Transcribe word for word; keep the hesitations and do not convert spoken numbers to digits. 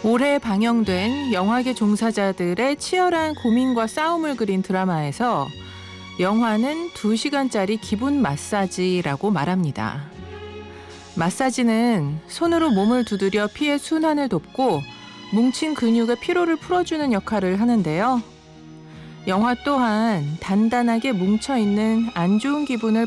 올해 방영된 영화계 종사자들의 치열한 고민과 싸움을 그린 드라마에서 영화는 두 시간짜리 기분 마사지라고 말합니다. 마사지는 손으로 몸을 두드려 피의 순환을 돕고 뭉친 근육의 피로를 풀어주는 역할을 하는데요. 영화 또한 단단하게 뭉쳐있는 안 좋은 기분을